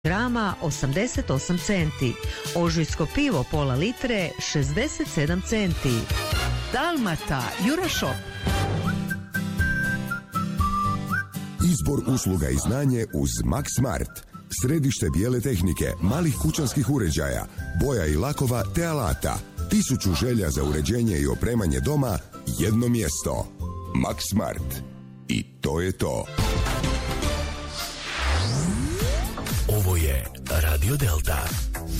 grama 88 centi, ožujsko pivo pola litre 67 centi. Dalmata Euroshop. Izbor usluga i znanje uz Max Smart. Središte bijele tehnike, malih kućanskih uređaja, boja i lakova te alata. 1000 želja za uređenje i opremanje doma, jedno mjesto. Max Smart. I to je to. Ovo je Radio Delta.